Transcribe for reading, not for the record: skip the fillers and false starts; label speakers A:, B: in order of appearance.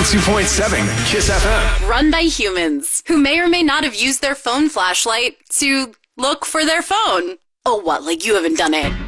A: 102.7 Kiss FM.
B: Run by humans who may or may not have used their phone flashlight to look for their phone. Oh, what? Like you haven't done it?